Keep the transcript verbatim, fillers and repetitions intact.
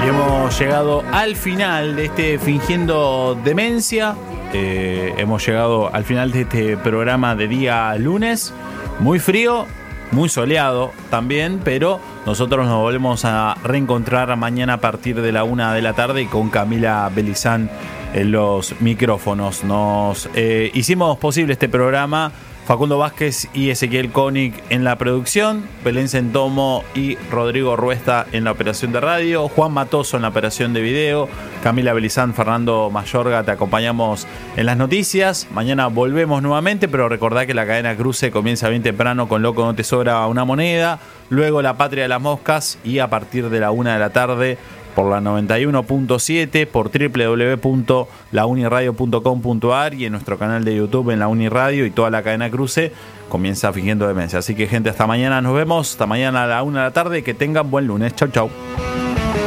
Y hemos llegado al final de este Fingiendo Demencia. Eh, hemos llegado al final de este programa de día lunes. Muy frío, muy soleado también, pero nosotros nos volvemos a reencontrar mañana a partir de la una de la tarde y con Camila Belizán en los micrófonos. Nos eh, hicimos posible este programa Facundo Vázquez y Ezequiel Koenig en la producción, Belén Centomo y Rodrigo Ruesta en la operación de radio, Juan Matoso en la operación de video, Camila Belizán, Fernando Mayorga, te acompañamos en las noticias. Mañana volvemos nuevamente, pero recordá que la cadena Cruce comienza bien temprano con Loco No Te Sobra Una Moneda, luego La Patria de las Moscas y a partir de la una de la tarde por la noventa y uno punto siete, por doble u doble u doble u punto la uniradio punto com punto a r y en nuestro canal de YouTube en La Uniradio y toda la cadena Cruce comienza Fingiendo Demencia. Así que gente, hasta mañana, nos vemos, hasta mañana a la una de la tarde, que tengan buen lunes, chau chau.